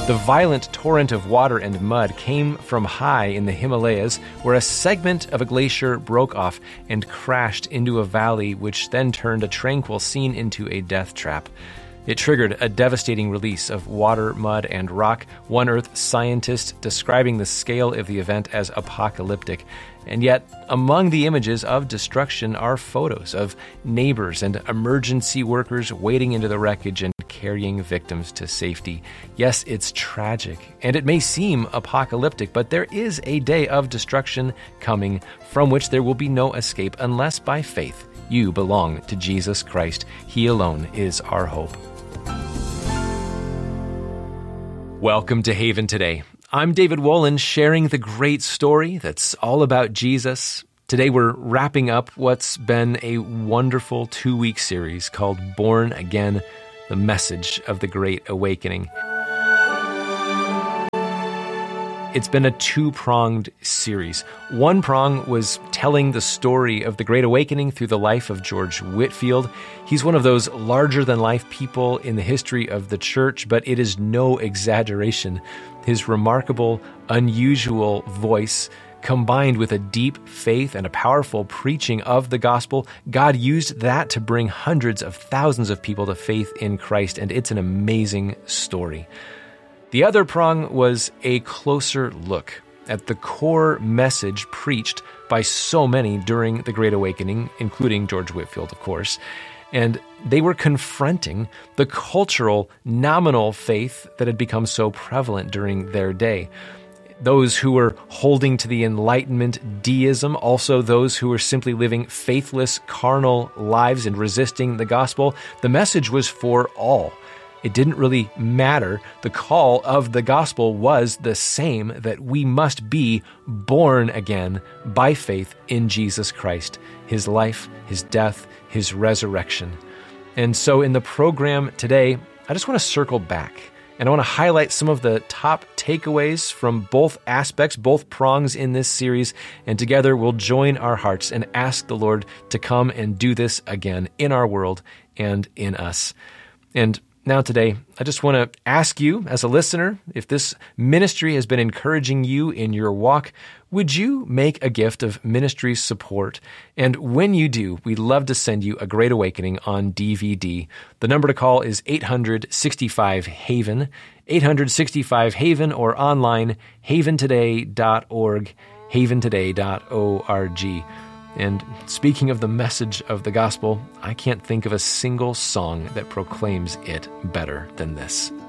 The violent torrent of water and mud came from high in the Himalayas, where a segment of a glacier broke off and crashed into a valley, which then turned a tranquil scene into a death trap. It triggered a devastating release of water, mud, and rock, one Earth scientist describing the scale of the event as apocalyptic. And yet, among the images of destruction are photos of neighbors and emergency workers wading into the wreckage and carrying victims to safety. Yes, it's tragic, and it may seem apocalyptic, but there is a day of destruction coming from which there will be no escape unless by faith you belong to Jesus Christ. He alone is our hope. Welcome to Haven Today. I'm David Wolin, sharing the great story that's all about Jesus. Today we're wrapping up what's been a wonderful 2-week series called Born Again, the Message of the Great Awakening. It's been a 2-pronged series. One prong was telling the story of the Great Awakening through the life of George Whitefield. He's one of those larger-than-life people in the history of the church, but it is no exaggeration. His remarkable, unusual voice, combined with a deep faith and a powerful preaching of the gospel, God used that to bring hundreds of thousands of people to faith in Christ, and it's an amazing story. The other prong was a closer look at the core message preached by so many during the Great Awakening, including George Whitefield, of course. And they were confronting the cultural, nominal faith that had become so prevalent during their day. Those who were holding to the Enlightenment deism, also those who were simply living faithless, carnal lives and resisting the gospel. The message was for all. It didn't really matter. The call of the gospel was the same, that we must be born again by faith in Jesus Christ, his life, his death, his resurrection. And so in the program today, I just want to circle back, and I want to highlight some of the top takeaways from both aspects, both prongs in this series, and together we'll join our hearts and ask the Lord to come and do this again in our world and in us. And now today, I just want to ask you as a listener, if this ministry has been encouraging you in your walk, would you make a gift of ministry support? And when you do, we'd love to send you A Great Awakening on DVD. The number to call is 800-65-HAVEN, 800-65-HAVEN, or online, haventoday.org, haventoday.org. And speaking of the message of the gospel, I can't think of a single song that proclaims it better than this.